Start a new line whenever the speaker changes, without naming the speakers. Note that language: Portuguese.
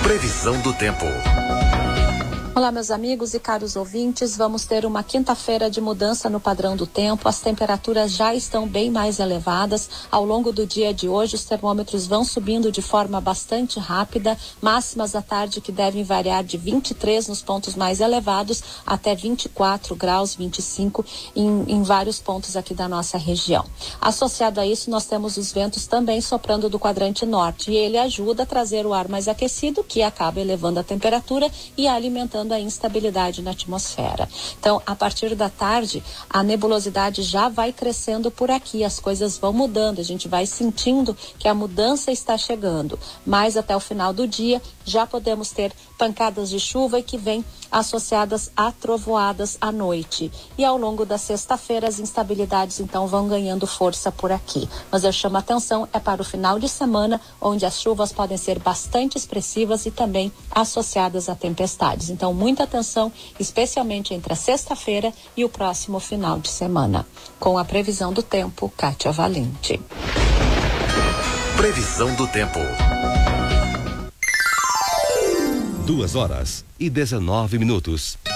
Previsão do tempo.
Olá, meus amigos e caros ouvintes, vamos ter uma quinta-feira de mudança no padrão do tempo. As temperaturas já estão bem mais elevadas. Ao longo do dia de hoje, os termômetros vão subindo de forma bastante rápida, máximas à tarde que devem variar de 23 nos pontos mais elevados até 24 graus, 25 em vários pontos aqui da nossa região. Associado a isso, nós temos os ventos também soprando do quadrante norte, e ele ajuda a trazer o ar mais aquecido, que acaba elevando a temperatura e alimentando a instabilidade na atmosfera. Então, a partir da tarde, a nebulosidade já vai crescendo por aqui, as coisas vão mudando, a gente vai sentindo que a mudança está chegando, mas até o final do dia já podemos ter pancadas de chuva e que vêm associadas a trovoadas à noite. E ao longo da sexta-feira as instabilidades então vão ganhando força por aqui. Mas eu chamo a atenção para o final de semana, onde as chuvas podem ser bastante expressivas e também associadas a tempestades. Então, muita atenção, especialmente entre a sexta-feira e o próximo final de semana. Com a previsão do tempo, Kátia Valente.
Previsão do tempo.
2 horas e 19 minutos.